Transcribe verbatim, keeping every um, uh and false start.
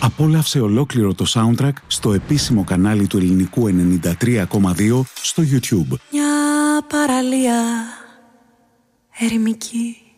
Απόλαυσε ολόκληρο το soundtrack στο επίσημο κανάλι του Ελληνικού ενενήντα τρία κόμμα δύο στο YouTube. Μια παραλία ερημική